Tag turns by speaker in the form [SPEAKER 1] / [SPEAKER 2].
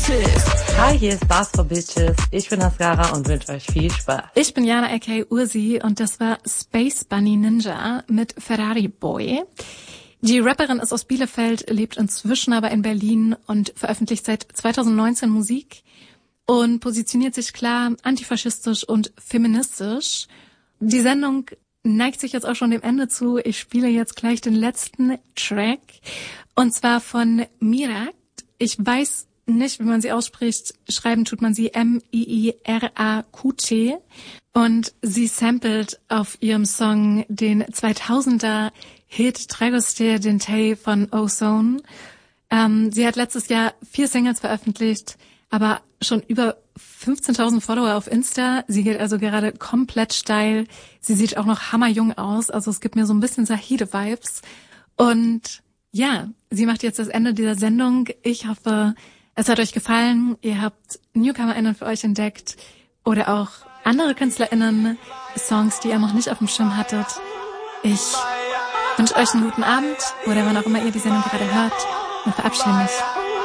[SPEAKER 1] Bitches.
[SPEAKER 2] Hi, hier ist Bars for Bitches. Ich bin Asghara und wünsche euch viel Spaß.
[SPEAKER 1] Ich bin Jana aka Ursi und das war Space Bunny Ninja mit Ferrari Boy. Die Rapperin ist aus Bielefeld, lebt inzwischen aber in Berlin und veröffentlicht seit 2019 Musik und positioniert sich klar antifaschistisch und feministisch. Die Sendung neigt sich jetzt auch schon dem Ende zu. Ich spiele jetzt gleich den letzten Track und zwar von Mirakt. Ich weiß nicht, wie man sie ausspricht. Schreiben tut man sie Miraqt. Und sie samplet auf ihrem Song den 2000er Hit Dragostea Dintei von Ozone. Sie hat letztes Jahr 4 Singles veröffentlicht, aber schon über 15.000 Follower auf Insta. Sie geht also gerade komplett steil. Sie sieht auch noch hammerjung aus. Also es gibt mir so ein bisschen Sahide-Vibes. Und ja, sie macht jetzt das Ende dieser Sendung. Ich hoffe, es hat euch gefallen. Ihr habt NewcomerInnen für euch entdeckt oder auch andere KünstlerInnen, Songs, die ihr noch nicht auf dem Schirm hattet. Ich wünsche euch einen guten Abend oder wann auch immer ihr die Sendung gerade hört und verabschiede mich.